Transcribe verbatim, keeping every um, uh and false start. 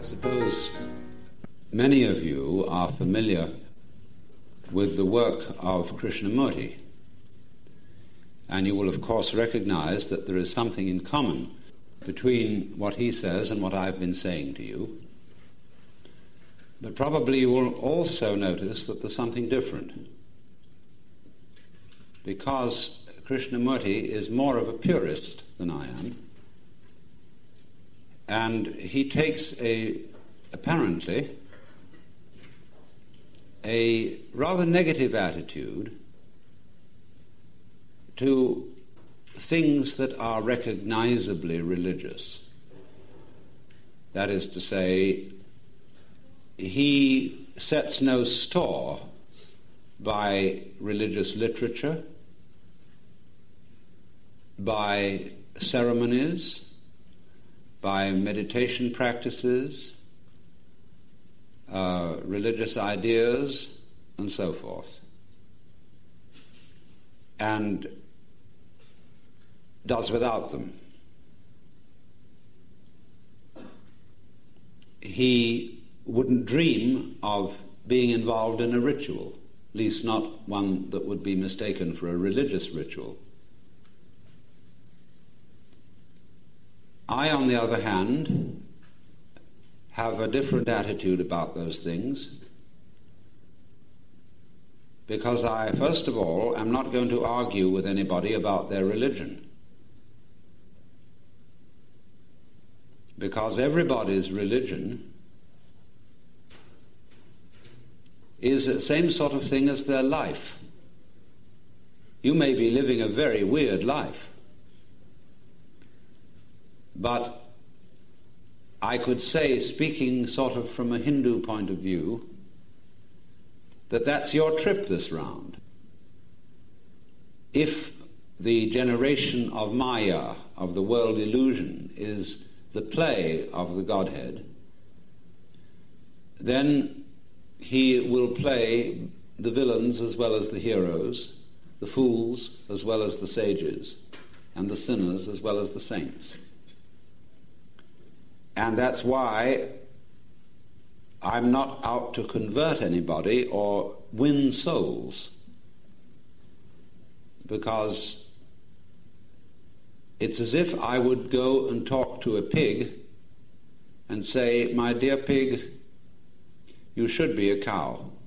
suppose many of you are familiar with the work of Krishnamurti, and you will of course recognize that there is something in common between what he says and what I've been saying to you. But probably you will also notice that there's something different, because Krishnamurti is more of a purist than I am, and he takes a, apparently, a rather negative attitude to things that are recognizably religious. That is to say, he sets no store by religious literature, by ceremonies, by meditation practices, uh, religious ideas, and so forth, and does without them. He wouldn't dream of being involved in a ritual, at least not one that would be mistaken for a religious ritual. I, on the other hand, have a different attitude about those things, because I, first of all, am not going to argue with anybody about their religion, because everybody's religion is the same sort of thing as their life. You may be living a very weird life, but I could say, speaking sort of from a Hindu point of view, that that's your trip this round. If the generation of Maya, of the world illusion, is the play of the Godhead, then he will play the villains as well as the heroes, the fools as well as the sages, and the sinners as well as the saints. And that's why I'm not out to convert anybody or win souls, because it's as if I would go and talk to a pig and say, "My dear pig, you should be a cow."